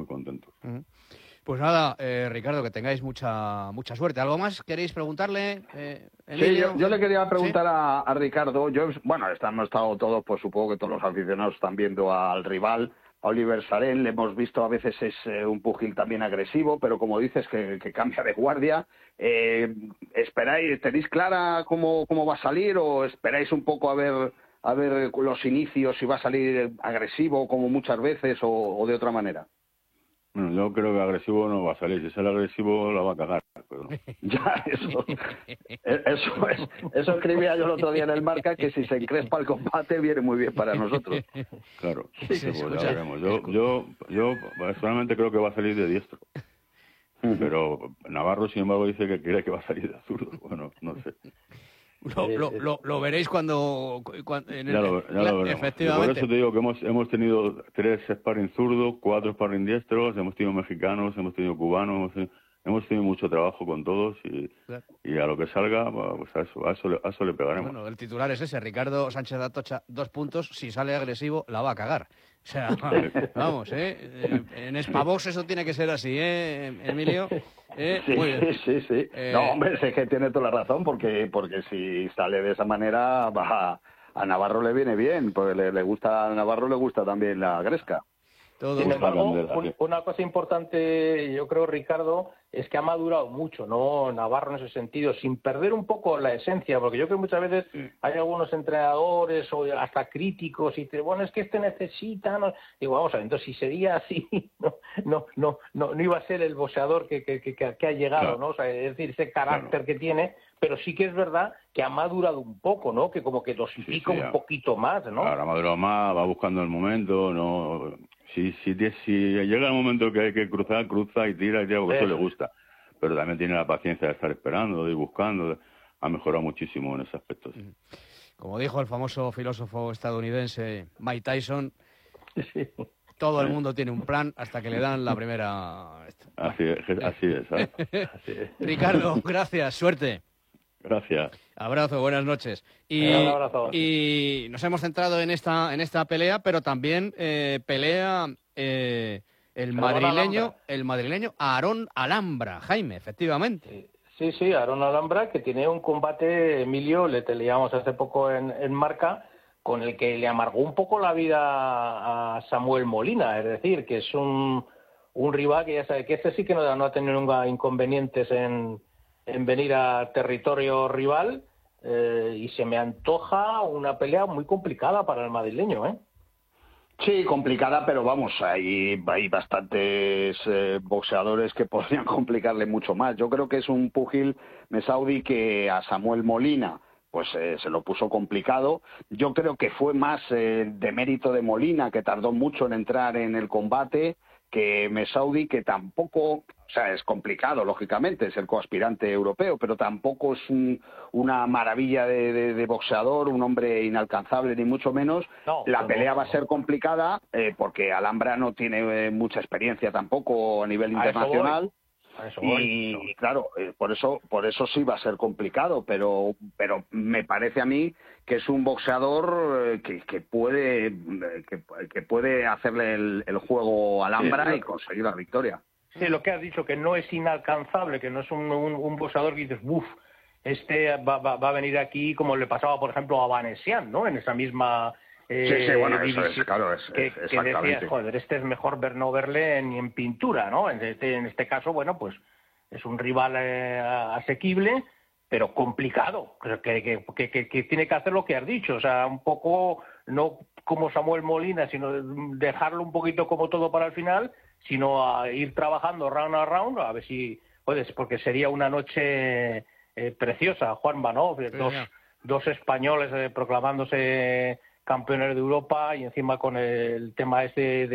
muy contentos. Pues nada, Ricardo, que tengáis mucha suerte. ¿Algo más queréis preguntarle, Emilio? Sí, yo le quería preguntar, ¿sí? a Ricardo. Bueno, hemos estado todos, pues supongo que todos los aficionados están viendo al rival, a Oliver Sarén. Le hemos visto, a veces es un púgil también agresivo, pero como dices, que cambia de guardia. ¿Esperáis, tenéis clara cómo va a salir, o esperáis un poco a ver los inicios, si va a salir agresivo como muchas veces o de otra manera? Bueno, yo creo que agresivo no va a salir. Si sale agresivo, la va a cagar. Pero no. Ya, eso escribía yo el otro día en el Marca, que si se encrespa el combate viene muy bien para nosotros. Claro, pues ya veremos. Yo personalmente creo que va a salir de diestro. Pero Navarro, sin embargo, dice que cree que va a salir de zurdo. Bueno, no sé. Lo veréis cuando ya lo veremos. Efectivamente. Por eso te digo que hemos tenido 3 sparring zurdos, 4 sparring diestros, hemos tenido mexicanos, hemos tenido cubanos, hemos tenido mucho trabajo con todos y a lo que salga, pues a eso le pegaremos. Bueno, el titular es ese: Ricardo Sánchez Atocha, 2 puntos, si sale agresivo la va a cagar. O sea, vamos, en Spavox eso tiene que ser así, Emilio. Sí. No, hombre, sé que tiene toda la razón, porque si sale de esa manera, a Navarro le viene bien, porque a Navarro le gusta también la gresca. Sin embargo, una cosa importante, yo creo, Ricardo, es que ha madurado mucho, ¿no? Navarro en ese sentido, sin perder un poco la esencia, porque yo creo que muchas veces hay algunos entrenadores o hasta críticos y dicen, bueno, es que necesita, ¿no? Digo, vamos a ver, entonces si sería así, no iba a ser el boxeador que ha llegado, claro. ¿no? O sea, es decir, ese carácter que tiene, pero sí que es verdad que ha madurado un poco, ¿no? Que como que dosifica un poquito más, ¿no? Ahora ha madurado más, va buscando el momento, ¿no? Si llega el momento que hay que cruzar, cruza y tira, porque eso le gusta. Pero también tiene la paciencia de estar esperando, de ir buscando. Ha mejorado muchísimo en ese aspecto. Sí. Como dijo el famoso filósofo estadounidense Mike Tyson, todo el mundo tiene un plan hasta que le dan la primera... Así es. Ricardo, gracias, suerte. Gracias. Abrazo, buenas noches. Y nos hemos centrado en esta pelea, pero también pelea el madrileño Aarón Alhambra, Jaime, efectivamente. Sí, Aarón Alhambra, que tiene un combate, Emilio, le leíamos hace poco en Marca, con el que le amargó un poco la vida a Samuel Molina, es decir, que es un rival que ya sabe que sí que no ha tenido nunca inconvenientes en venir a territorio rival, y se me antoja una pelea muy complicada para el madrileño, ¿eh? Sí, complicada, pero vamos, hay bastantes boxeadores que podrían complicarle mucho más. Yo creo que es un púgil Mesaudi que a Samuel Molina pues se lo puso complicado. Yo creo que fue más de mérito de Molina, que tardó mucho en entrar en el combate, que Mesaudi, que tampoco, o sea, es complicado, lógicamente, es el coaspirante europeo, pero tampoco es una maravilla de boxeador, un hombre inalcanzable, ni mucho menos. La pelea va a ser complicada, porque Alhambra no tiene mucha experiencia tampoco a nivel internacional. Y claro, por eso sí va a ser complicado, pero me parece a mí que es un boxeador que puede hacerle el juego a Alhambra y conseguir la victoria. Sí, lo que has dicho, que no es inalcanzable, que no es un boxeador que dices, va a venir aquí como le pasaba, por ejemplo, a Vanessian, ¿no? En esa misma... bueno, eso es, claro, que decías, joder, es mejor no verle ni en pintura, ¿no? En este caso, bueno, pues es un rival asequible, pero complicado, que tiene que hacer lo que has dicho, o sea, un poco, no como Samuel Molina, sino dejarlo un poquito como todo para el final, sino a ir trabajando round a round, a ver si puedes, porque sería una noche preciosa, Juanma, ¿no? Dos españoles proclamándose campeones de Europa, y encima con el tema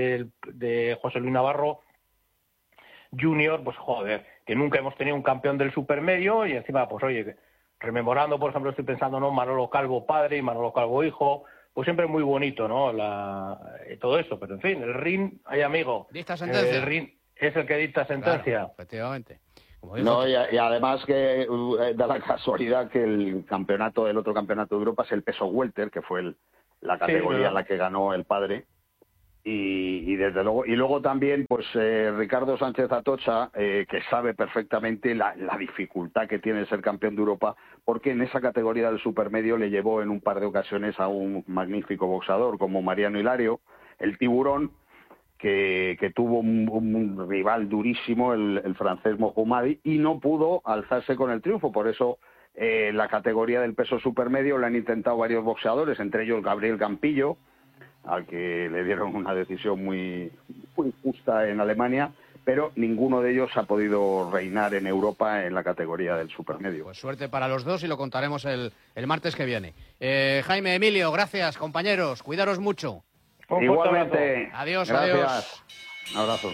de José Luis Navarro Junior, pues joder, que nunca hemos tenido un campeón del supermedio, y encima, pues oye, rememorando, por ejemplo, estoy pensando, ¿no? Manolo Calvo padre y Manolo Calvo hijo, pues siempre muy bonito, ¿no? Todo eso, pero en fin, el ring, hay amigo, dicta sentencia. El ring es el que dicta sentencia. Claro, efectivamente. No, y además que da la casualidad que el otro campeonato de Europa es el peso welter, que fue la categoría en la que ganó el padre, y desde luego, y luego también pues Ricardo Sánchez Atocha, que sabe perfectamente la dificultad que tiene ser campeón de Europa, porque en esa categoría del supermedio le llevó en un par de ocasiones a un magnífico boxeador como Mariano Hilario, el Tiburón, que tuvo un rival durísimo, el francés Mohammadi, y no pudo alzarse con el triunfo. Por eso la categoría del peso supermedio la han intentado varios boxeadores, entre ellos Gabriel Campillo, al que le dieron una decisión muy justa en Alemania, pero ninguno de ellos ha podido reinar en Europa en la categoría del supermedio. Pues suerte para los dos y lo contaremos el martes que viene. Jaime, Emilio, gracias, compañeros. Cuidaros mucho. Igualmente. Adiós, gracias. adiós. Un abrazo.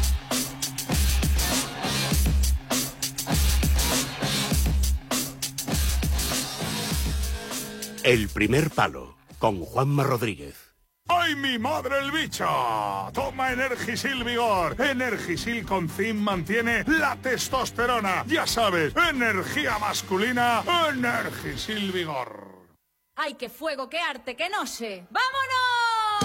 El primer palo, con Juanma Rodríguez. ¡Ay, mi madre el bicho! Toma Energisil Vigor. Energisil con zinc mantiene la testosterona. Ya sabes, energía masculina, Energisil Vigor. ¡Ay, qué fuego, qué arte, qué no sé! ¡Vámonos!